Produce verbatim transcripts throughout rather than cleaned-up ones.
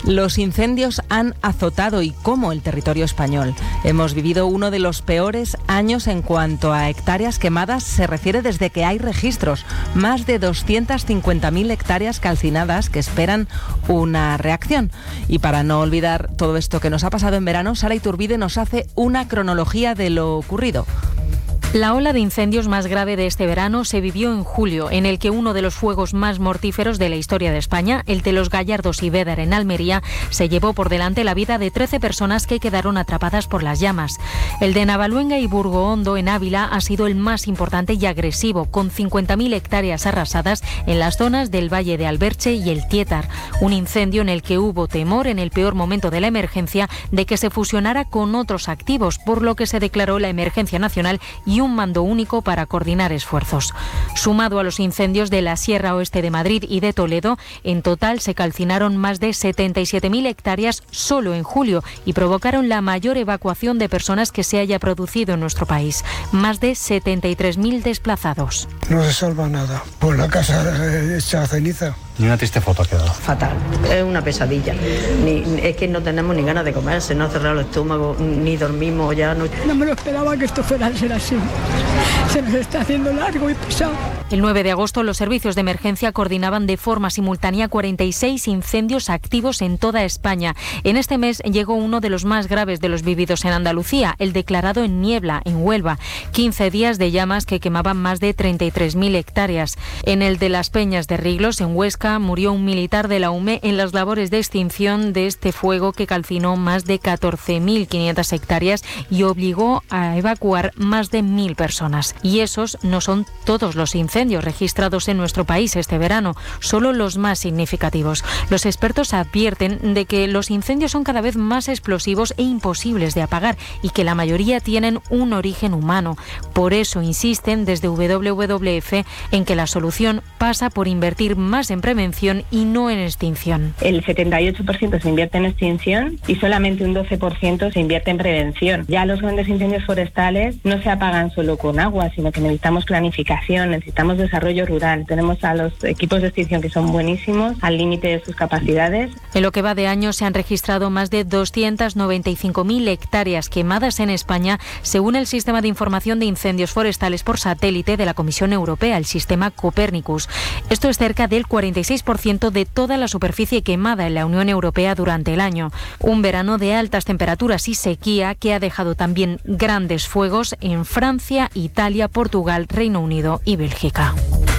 Los incendios han azotado y cómo el territorio español. Hemos vivido uno de los peores años en cuanto a hectáreas quemadas se refiere desde que hay registros. Más de doscientas cincuenta mil hectáreas calcinadas que esperan una reacción. Y para no olvidar todo esto que nos ha pasado en verano, Sara Iturbide nos hace una cronología de lo ocurrido. La ola de incendios más grave de este verano se vivió en julio, en el que uno de los fuegos más mortíferos de la historia de España, el de los Gallardos y Bédar en Almería, se llevó por delante la vida de trece personas que quedaron atrapadas por las llamas. El de Navaluenga y Burgohondo en Ávila ha sido el más importante y agresivo, con cincuenta mil hectáreas arrasadas en las zonas del Valle de Alberche y el Tietar. Un incendio en el que hubo temor en el peor momento de la emergencia de que se fusionara con otros activos, por lo que se declaró la emergencia nacional y un mando único para coordinar esfuerzos. Sumado a los incendios de la Sierra Oeste de Madrid y de Toledo, en total se calcinaron más de setenta y siete mil hectáreas solo en julio y provocaron la mayor evacuación de personas que se haya producido en nuestro país. Más de setenta y tres mil desplazados. No se salva nada. Pues la casa hecha ceniza. Ni una triste foto ha quedado. Fatal, es una pesadilla. Ni, es que no tenemos ni ganas de comer, se nos ha cerrado el estómago, ni dormimos ya. No, no me lo esperaba que esto fuera a ser así. Se nos está haciendo largo y pesado. El nueve de agosto los servicios de emergencia coordinaban de forma simultánea cuarenta y seis incendios activos en toda España. En este mes llegó uno de los más graves de los vividos en Andalucía, el declarado en Niebla, en Huelva. quince días de llamas que quemaban más de treinta y tres mil hectáreas. En el de las Peñas de Riglos, en Huesca, murió un militar de la U M E en las labores de extinción de este fuego que calcinó más de catorce mil quinientas hectáreas y obligó a evacuar más de mil personas. Y esos no son todos los incendios registrados en nuestro país este verano, solo los más significativos. Los expertos advierten de que los incendios son cada vez más explosivos e imposibles de apagar y que la mayoría tienen un origen humano. Por eso insisten desde W W F en que la solución pasa por invertir más en prevención y no en extinción. El setenta y ocho por ciento se invierte en extinción y solamente un doce por ciento se invierte en prevención. Ya los grandes incendios forestales no se apagan solo con agua, sino que necesitamos planificación, necesitamos desarrollo rural. Tenemos a los equipos de extinción que son buenísimos, al límite de sus capacidades. En lo que va de año se han registrado más de doscientas noventa y cinco mil hectáreas quemadas en España, según el Sistema de Información de Incendios Forestales por Satélite de la Comisión Europea, el sistema Copernicus. Esto es cerca del cuarenta y seis por ciento de toda la superficie quemada en la Unión Europea durante el año. Un verano de altas temperaturas y sequía que ha dejado también grandes fuegos en Francia, Italia, Portugal, Reino Unido y Bélgica.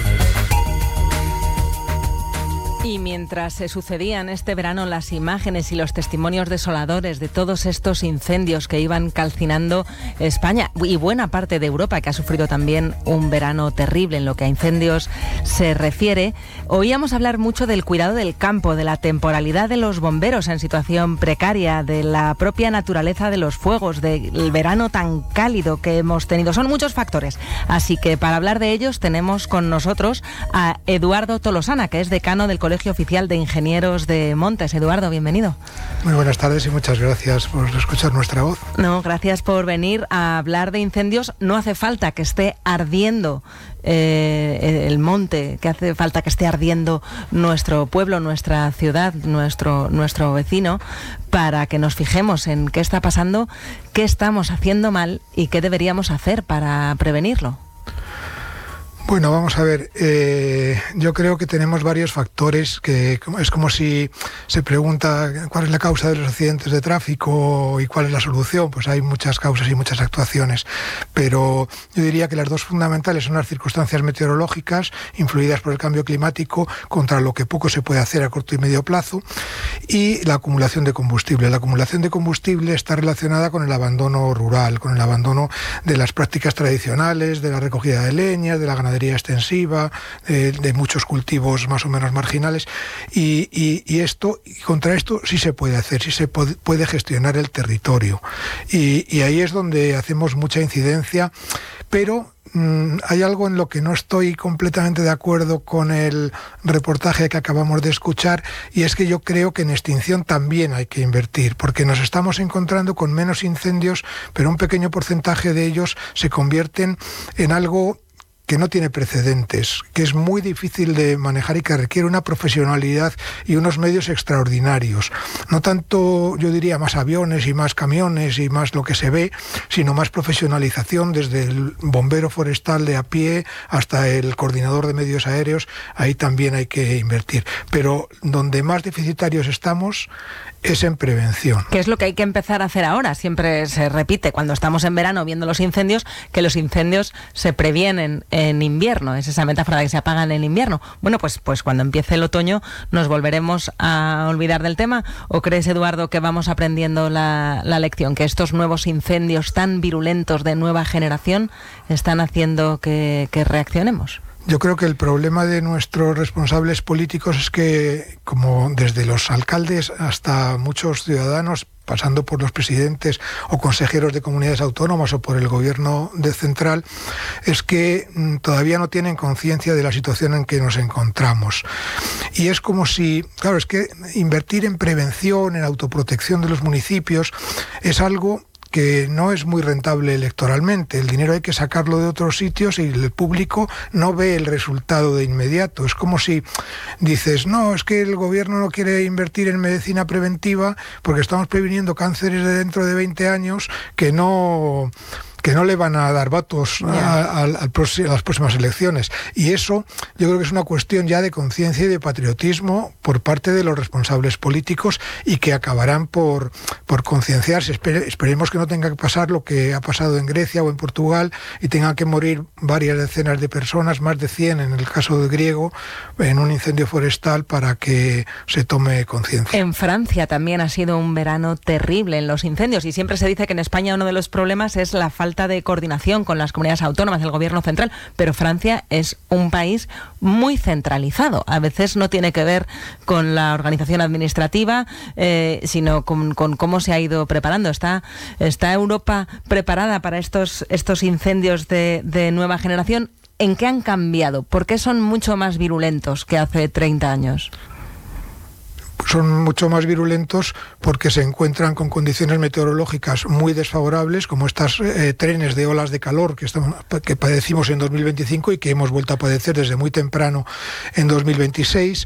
Y mientras se sucedían este verano las imágenes y los testimonios desoladores de todos estos incendios que iban calcinando España y buena parte de Europa, que ha sufrido también un verano terrible en lo que a incendios se refiere, oíamos hablar mucho del cuidado del campo, de la temporalidad de los bomberos en situación precaria, de la propia naturaleza de los fuegos, del verano tan cálido que hemos tenido. Son muchos factores, así que para hablar de ellos tenemos con nosotros a Eduardo Tolosana, que es decano del Colegio Oficial de Ingenieros de Montes. Eduardo, bienvenido. Muy buenas tardes y muchas gracias por escuchar nuestra voz. No, gracias por venir a hablar de incendios. No hace falta que esté ardiendo eh, el monte, que hace falta que esté ardiendo nuestro pueblo, nuestra ciudad, nuestro, nuestro vecino, para que nos fijemos en qué está pasando, qué estamos haciendo mal y qué deberíamos hacer para prevenirlo. Bueno, vamos a ver, eh, yo creo que tenemos varios factores, que es como si se pregunta cuál es la causa de los accidentes de tráfico y cuál es la solución. Pues hay muchas causas y muchas actuaciones, pero yo diría que las dos fundamentales son las circunstancias meteorológicas influidas por el cambio climático, contra lo que poco se puede hacer a corto y medio plazo, y la acumulación de combustible. La acumulación de combustible está relacionada con el abandono rural, con el abandono de las prácticas tradicionales, de la recogida de leña, de la ganadería extensiva, de, de muchos cultivos más o menos marginales, y, y, y esto, y contra esto sí se puede hacer, sí se puede, puede gestionar el territorio, y, y ahí es donde hacemos mucha incidencia, pero mmm, hay algo en lo que no estoy completamente de acuerdo con el reportaje que acabamos de escuchar, y es que yo creo que en extinción también hay que invertir, porque nos estamos encontrando con menos incendios, pero un pequeño porcentaje de ellos se convierten en algo que no tiene precedentes, que es muy difícil de manejar y que requiere una profesionalidad y unos medios extraordinarios. No tanto, yo diría, más aviones y más camiones y más lo que se ve, sino más profesionalización desde el bombero forestal de a pie hasta el coordinador de medios aéreos. Ahí también hay que invertir. Pero donde más deficitarios estamos es en prevención. ¿Qué es lo que hay que empezar a hacer ahora? Siempre se repite cuando estamos en verano viendo los incendios que los incendios se previenen en invierno. Es esa metáfora de que se apagan en invierno. Bueno, pues, pues cuando empiece el otoño nos volveremos a olvidar del tema. ¿O crees, Eduardo, que vamos aprendiendo la, la lección? Que estos nuevos incendios tan virulentos de nueva generación están haciendo que, que reaccionemos. Yo creo que el problema de nuestros responsables políticos es que, como desde los alcaldes hasta muchos ciudadanos, pasando por los presidentes o consejeros de comunidades autónomas o por el gobierno de central, es que mm, todavía no tienen conciencia de la situación en que nos encontramos. Y es como si, claro, es que invertir en prevención, en autoprotección de los municipios, es algo que no es muy rentable electoralmente. El dinero hay que sacarlo de otros sitios y el público no ve el resultado de inmediato. Es como si dices, no, es que el gobierno no quiere invertir en medicina preventiva porque estamos previniendo cánceres de dentro de veinte años que no... que no le van a dar votos a, a, a, a las próximas elecciones. Y eso yo creo que es una cuestión ya de conciencia y de patriotismo por parte de los responsables políticos y que acabarán por, por concienciarse. Espere, esperemos que no tenga que pasar lo que ha pasado en Grecia o en Portugal y tengan que morir varias decenas de personas, más de cien en el caso de griego, en un incendio forestal para que se tome conciencia. En Francia también ha sido un verano terrible en los incendios y siempre se dice que en España uno de los problemas es la falta de coordinación con las comunidades autónomas del gobierno central, pero Francia es un país muy centralizado. A veces no tiene que ver con la organización administrativa, eh, sino con, con cómo se ha ido preparando. ¿Está, está Europa preparada para estos, estos incendios de, de nueva generación? ¿En qué han cambiado? ¿Por qué son mucho más virulentos que hace treinta años? Son mucho más virulentos porque se encuentran con condiciones meteorológicas muy desfavorables, como estos eh, trenes de olas de calor que, estamos, que padecimos en dos mil veinticinco y que hemos vuelto a padecer desde muy temprano en dos mil veintiséis,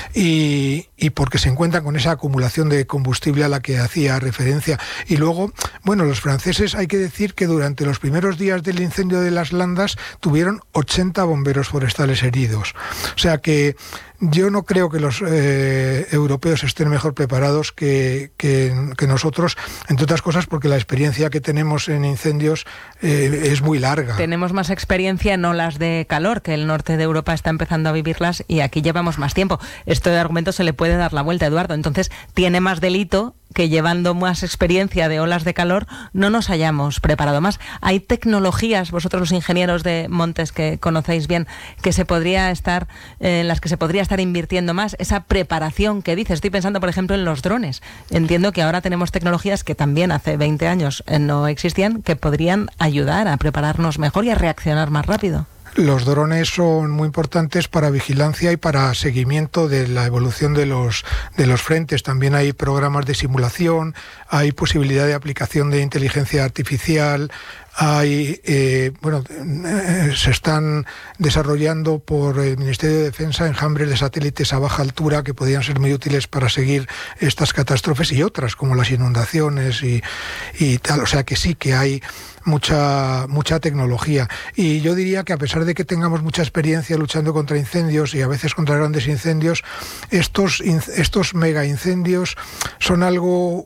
y, y porque se encuentran con esa acumulación de combustible a la que hacía referencia. Y luego, bueno, los franceses, hay que decir que durante los primeros días del incendio de las Landas tuvieron ochenta bomberos forestales heridos. O sea que yo no creo que los eh, europeos estén mejor preparados que, que, que nosotros, entre otras cosas porque la experiencia que tenemos en incendios eh, es muy larga. Tenemos más experiencia en olas de calor, que el norte de Europa está empezando a vivirlas y aquí llevamos más tiempo. Esto de argumento se le puede dar la vuelta, Eduardo. Entonces, tiene más delito que llevando más experiencia de olas de calor no nos hayamos preparado más. Hay tecnologías, vosotros los ingenieros de montes que conocéis bien, que se podría estar, eh, en las que se podría estar invirtiendo más, esa preparación que dices. Estoy pensando, por ejemplo, en los drones. Entiendo que ahora tenemos tecnologías que también hace veinte años eh, no existían, que podrían ayudar a prepararnos mejor y a reaccionar más rápido. Los drones son muy importantes para vigilancia y para seguimiento de la evolución de los, de los frentes. También hay programas de simulación, hay posibilidad de aplicación de inteligencia artificial, hay, eh, bueno, eh, se están desarrollando por el Ministerio de Defensa enjambres de satélites a baja altura que podrían ser muy útiles para seguir estas catástrofes y otras, como las inundaciones y, y tal. O sea que sí que hay mucha mucha tecnología. Y yo diría que a pesar de que tengamos mucha experiencia luchando contra incendios y a veces contra grandes incendios, estos, estos mega incendios son algo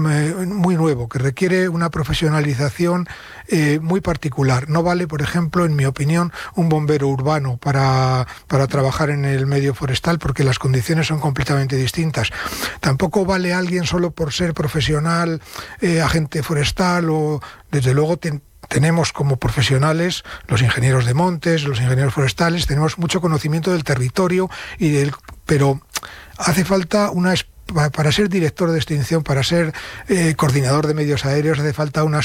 muy nuevo, que requiere una profesionalización eh, muy particular. No vale, por ejemplo, en mi opinión, un bombero urbano para, para trabajar en el medio forestal, porque las condiciones son completamente distintas. Tampoco vale alguien solo por ser profesional, eh, agente forestal, o desde luego ten, tenemos como profesionales, los ingenieros de montes, los ingenieros forestales, tenemos mucho conocimiento del territorio, y del, pero hace falta una para ser director de extinción, para ser eh, coordinador de medios aéreos, hace falta una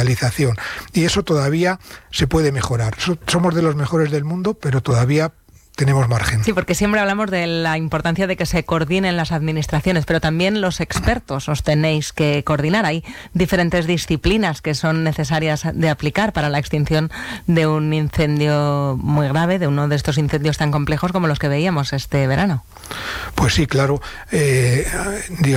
superespecialización. Y eso todavía se puede mejorar. So, somos de los mejores del mundo, pero todavía tenemos margen. Sí, porque siempre hablamos de la importancia de que se coordinen las administraciones, pero también los expertos os tenéis que coordinar. Hay diferentes disciplinas que son necesarias de aplicar para la extinción de un incendio muy grave, de uno de estos incendios tan complejos como los que veíamos este verano. Pues sí, claro. Eh, digamos